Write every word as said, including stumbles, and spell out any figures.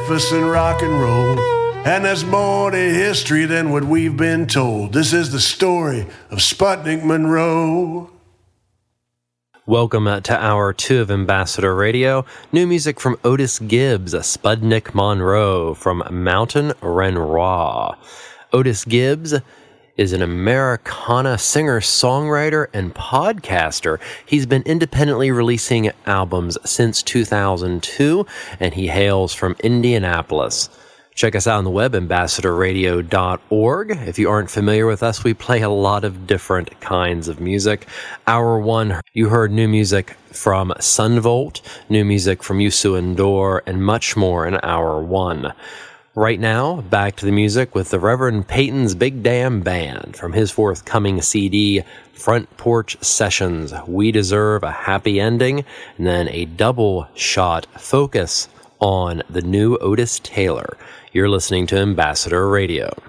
Memphis and rock and roll. And there's more to history than what we've been told. This is the story of Sputnik Monroe. Welcome to Hour two of Ambassador Radio. New music from Otis Gibbs, Sputnik Monroe from Mountain Renoir. Otis Gibbs is an Americana singer, songwriter, and podcaster. He's been independently releasing albums since two thousand two, and he hails from Indianapolis. Check us out on the web, ambassador radio dot org. If you aren't familiar with us, we play a lot of different kinds of music. Hour one, you heard new music from Sunvolt, new music from Youssou N'Dour, and much more in Hour one. Right now, back to the music with the Reverend Peyton's Big Damn Band from his forthcoming C D, Front Porch Sessions, We Deserve a Happy Ending, and then a double shot focus on the new Otis Taylor. You're listening to Ambassador Radio.